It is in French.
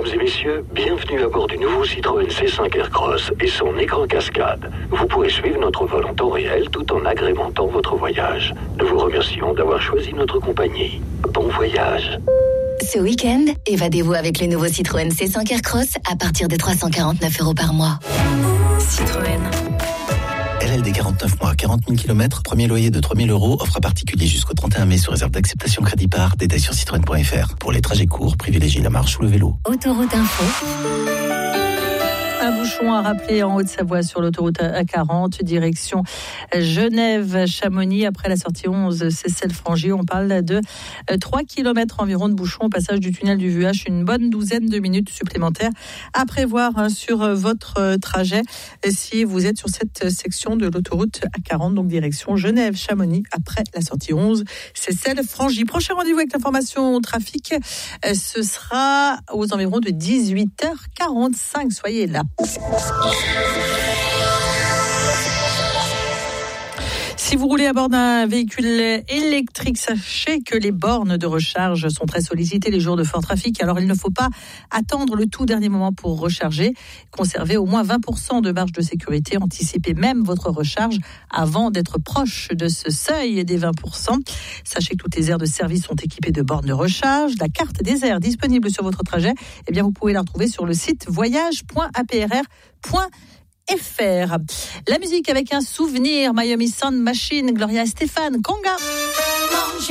et messieurs, bienvenue à bord du nouveau Citroën C5 Aircross et son écran cascade. Vous pourrez suivre notre vol en temps réel tout en agrémentant votre voyage. Nous vous remercions d'avoir choisi notre compagnie. Bon voyage. Ce week-end, évadez-vous avec le nouveau Citroën C5 Aircross à partir de 349 € par mois. Citroën. LLD 49 mois, 40 000 km, premier loyer de 3 000 €, offre à particulier jusqu'au 31 mai sous réserve d'acceptation crédit par, détails sur citroën.fr. Pour les trajets courts, privilégiez la marche ou le vélo. Autoroute Info. Un bouchon à rappeler en Haute-Savoie sur l'autoroute A40, direction Genève-Chamonix. Après la sortie 11, Seyssel-Frangy, on parle de 3 km environ de bouchons au passage du tunnel du Vuache. Une bonne douzaine de minutes supplémentaires à prévoir sur votre trajet si vous êtes sur cette section de l'autoroute A40, donc direction Genève-Chamonix, après la sortie 11, Seyssel-Frangy. Prochain rendez-vous avec l'information trafic, ce sera aux environs de 18h45. Soyez là. Si vous roulez à bord d'un véhicule électrique, sachez que les bornes de recharge sont très sollicitées les jours de fort trafic. Alors, il ne faut pas attendre le tout dernier moment pour recharger. Conservez au moins 20% de marge de sécurité. Anticipez même votre recharge avant d'être proche de ce seuil des 20%. Sachez que toutes les aires de service sont équipées de bornes de recharge. La carte des aires disponible sur votre trajet, eh bien, vous pouvez la retrouver sur le site voyage.aprr.fr. La musique avec un souvenir, Miami Sound Machine, Gloria Estefan, Conga.